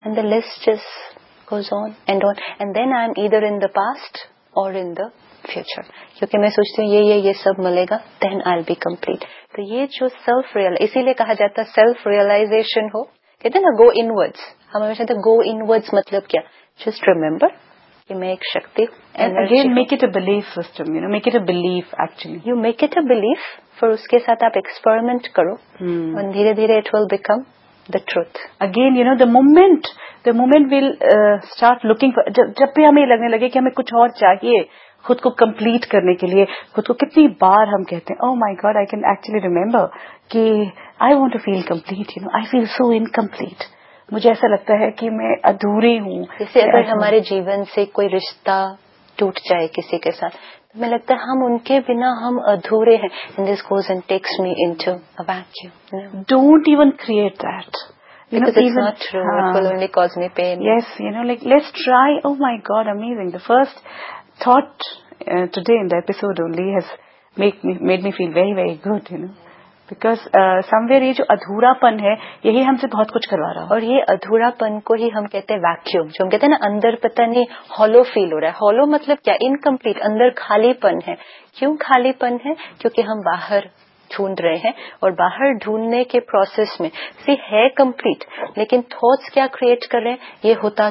and the list just goes on, and then I am either in the past or in the future. क्योंकि मैं सोचती हूँ ये सब मिलेगा, then I'll be complete. तो ये जो इसीलिए कहा जाता है सेल्फ रियलाइजेशन हो, कहते हैं ना go inwards. हम हमेशा तो go inwards मतलब क्या? Just remember कि मैं एक शक्ति हूँ. And again make it a belief system, make it a belief actually. You make it a belief, फिर उसके साथ आप experiment करो, और धीरे धीरे it will become the truth. Again, the moment we'll start looking for, जब भी हमें लगने लगे कि हमें कुछ और चाहिए खुद को complete करने के लिए, खुद को कितनी बार हम कहते हैं, oh my God, I can actually remember कि I want to feel complete, I feel so incomplete. मुझे ऐसा लगता है कि मैं अधूरी हूँ. जैसे अगर हमारे जीवन से कोई रिश्ता टूट जाए किसी के साथ, तो मुझे लगता है हम उनके बिना हम अधूरे हैं. And this goes and takes me into a vacuum. Don't even create that. Because it's not true. It will only cause me pain. Yes, let's try. Oh my God, amazing. The first thought today in the episode only has made me feel very, very good, Because somewhere ये जो अधूरापन है यही हमसे बहुत कुछ करवा रहा है. और ये अधूरापन को ही हम कहते हैं वैक्यूम. जो हम कहते हैं ना अंदर पता नहीं हॉलो फील हो रहा है. हॉलो मतलब क्या? इनकम्प्लीट. अंदर खालीपन है. क्यों खालीपन है? क्योंकि हम बाहर ढूंढ रहे हैं, और बाहर ढूंढने के प्रोसेस में है कंप्लीट, लेकिन थॉट्स क्या क्रिएट कर रहे हैं? ये होता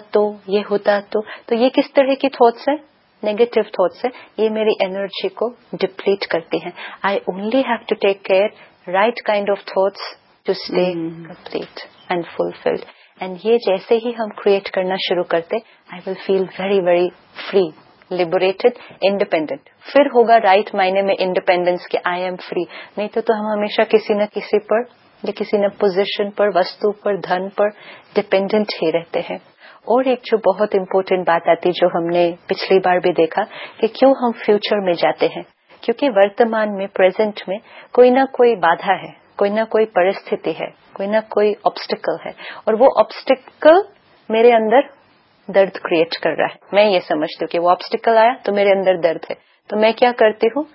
तो ये किस तरह की थॉट्स है? नेगेटिव थॉट्स है. ये मेरी एनर्जी को डिप्लीट करती हैं. I only have to take care right kind of thoughts to stay complete and fulfilled. And ये जैसे ही हम create करना शुरू करते, I will feel very very free, liberated, independent. फिर होगा right मायने में independence कि I am free. नहीं तो हम हमेशा किसी न किसी पर या किसी न पोजीशन पर, वस्तु पर, धन पर डिपेंडेंट ही रहते हैं. और एक जो बहुत इम्पोर्टेंट बात आती जो हमने पिछली बार भी देखा कि क्यों हम फ्यूचर में जाते हैं, क्योंकि वर्तमान में प्रेजेंट में कोई ना कोई बाधा है, कोई ना कोई परिस्थिति है, कोई ना कोई ऑब्स्टिकल है, और वो ऑब्स्टिकल मेरे अंदर दर्द क्रिएट कर रहा है. मैं ये समझती हूँ कि वो ऑब्स्टिकल आया तो मेरे अंदर दर्द है, तो मैं क्या करती हूँ,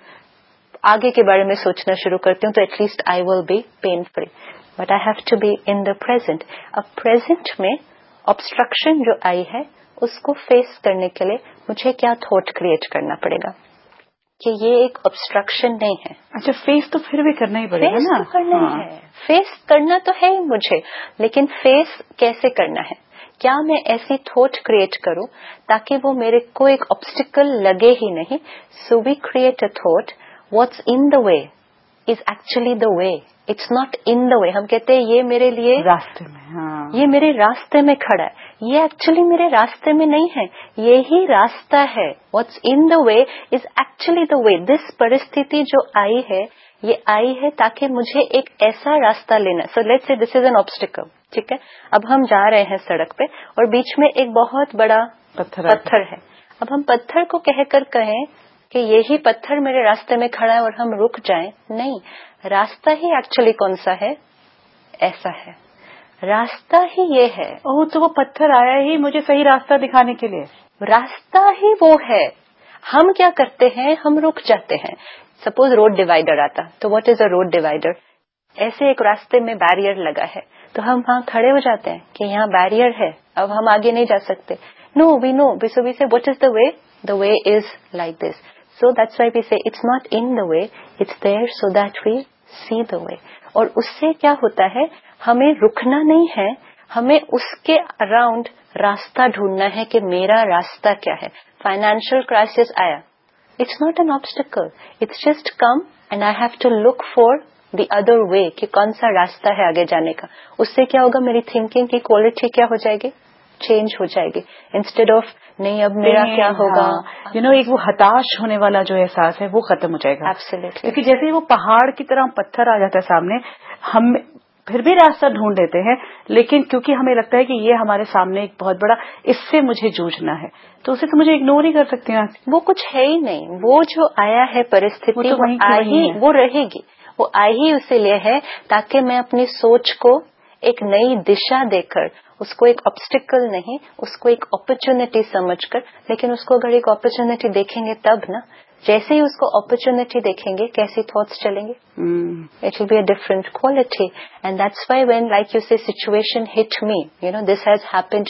आगे के बारे में सोचना शुरू करती हूँ, तो at least I will be pain free. But I have to be in the present. अब प्रेजेंट में ऑब्स्ट्रक्शन जो आई है उसको फेस करने के लिए मुझे क्या थॉट क्रिएट करना पड़ेगा कि ये एक ऑब्स्ट्रक्शन नहीं है. अच्छा, फेस तो फिर भी करना ही पड़ेगा ना. फेस तो करना ही है. फेस करना तो है ही मुझे, लेकिन फेस कैसे करना है? क्या मैं ऐसी थॉट क्रिएट करूं ताकि वो मेरे को एक ऑब्स्टिकल लगे ही नहीं. So we create a thought, what's in the way is actually the way, it's not in the way. हम कहते हैं ये मेरे लिए रास्ते में, ये मेरे रास्ते में खड़ा है, ये एक्चुअली मेरे रास्ते में नहीं है, ये ही रास्ता है. What's in the way is actually the way. This परिस्थिति जो आई है ये आई है ताकि मुझे एक ऐसा रास्ता लेना. So let's say this is an obstacle. ठीक है, अब हम जा रहे हैं सड़क पे और बीच में एक बहुत बड़ा पत्थर है. अब हम पत्थर को कहकर कहें कि यही पत्थर मेरे रास्ते में खड़ा है और हम रुक जाएं, नहीं. रास्ता ही एक्चुअली कौन सा है? ऐसा है, रास्ता ही ये है. ओह, तो वो पत्थर आया ही मुझे सही रास्ता दिखाने के लिए. रास्ता ही वो है. हम क्या करते हैं, हम रुक जाते हैं. सपोज रोड डिवाइडर आता, तो what is a road divider? ऐसे एक रास्ते में बैरियर लगा है, तो हम वहां खड़े हो जाते हैं कि यहाँ बैरियर है, अब हम आगे नहीं जा सकते. No, we know, so we से what is the way? The way is like this. So that's why we से it's not in the way, it's there so that we see the way. और उससे क्या होता है, हमें रुकना नहीं है, हमें उसके अराउंड रास्ता ढूंढना है कि मेरा रास्ता क्या है. फाइनेंशियल क्राइसिस आया, it's not an obstacle, it's just come and I have to look for the other way कि कौन सा रास्ता है आगे जाने का. उससे क्या होगा, मेरी थिंकिंग की क्वालिटी क्या हो जाएगी, चेंज हो जाएगी. इंस्टेड ऑफ नहीं अब मेरा क्या होगा, एक वो हताश होने वाला जो एहसास है वो खत्म हो जाएगा. एब्सोल्युटली. क्योंकि जैसे ही वो पहाड़ की तरह पत्थर आ जाता है सामने, हम फिर भी रास्ता ढूंढ लेते हैं, लेकिन क्योंकि हमें लगता है कि ये हमारे सामने एक बहुत बड़ा, इससे मुझे जूझना है, तो उसे तो मुझे इग्नोर ही कर सकती हूँ. वो कुछ है ही नहीं. वो जो आया है परिस्थिति, वो रहेगी. वो आई ही इसीलिए है ताकि मैं अपनी सोच को एक नई दिशा देकर, उसको एक ऑब्स्टिकल नहीं, उसको एक अपॉर्चुनिटी समझकर. लेकिन उसको अगर एक अपॉर्चुनिटी देखेंगे तब ना, जैसे ही उसको अपॉर्चुनिटी देखेंगे कैसी थॉट्स चलेंगे, it will be a different quality. And that's why when like you से situation hit me, this has happened